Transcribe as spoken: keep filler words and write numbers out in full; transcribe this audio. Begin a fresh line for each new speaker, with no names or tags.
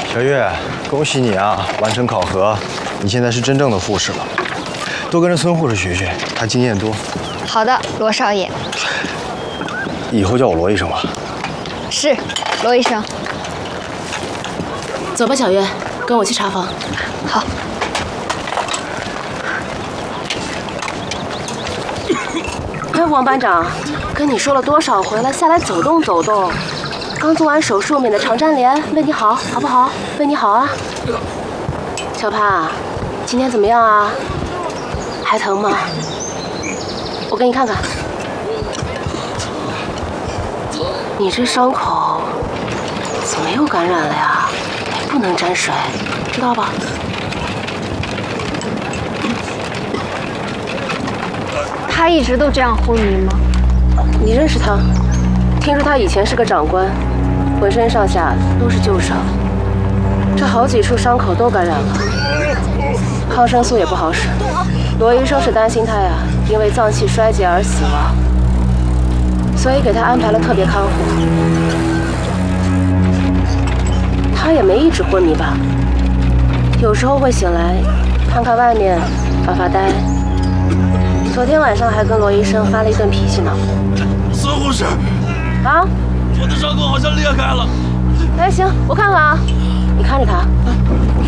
小月，恭喜你啊，完成考核，你现在是真正的护士了。多跟着孙护士学学，她经验多。
好的，罗少爷。
以后叫我罗医生吧。
是，罗医生。
走吧，小月，跟我去查房。
好。
哎，王班长，跟你说了多少回了，下来走动走动。刚做完手术，免得肠粘连，为你好，好不好？为你好啊。小潘，今天怎么样啊？还疼吗？我给你看看。你这伤口怎么又感染了呀？不能沾水，知道吧？
他一直都这样昏迷吗？
你认识他？听说他以前是个长官，浑身上下都是旧伤，这好几处伤口都感染了，抗生素也不好使。罗医生是担心他呀，因为脏器衰竭而死亡，所以给他安排了特别看护。他也没一直昏迷吧？有时候会醒来，看看外面，发发呆。昨天晚上还跟罗医生发了一顿脾气呢。
孙护士，
啊，
我的伤口好像裂开了。
哎，行，我看看啊，你看着他。